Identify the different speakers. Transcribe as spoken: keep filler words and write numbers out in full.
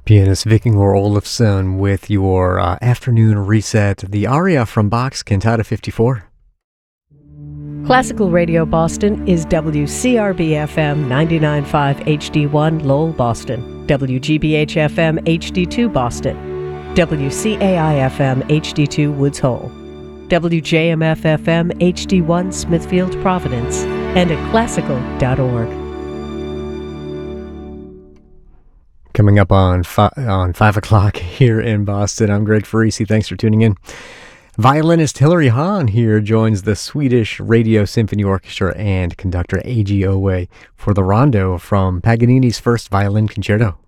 Speaker 1: Pianist Vikingur Olafsson with your uh, afternoon reset, the aria from Bach's Cantata fifty-four.
Speaker 2: Classical Radio Boston is W C R B F M ninety-nine point five H D one Lowell, Boston, W G B H F M H D two Boston, W C A I F M H D two Woods Hole, W J M F F M H D one Smithfield, Providence, and at classical dot org.
Speaker 1: Coming up on fi- on five o'clock here in Boston, I'm Greg Farisi. Thanks for tuning in. Violinist Hilary Hahn here joins the Swedish Radio Symphony Orchestra and conductor A G Owe for the rondo from Paganini's first violin concerto.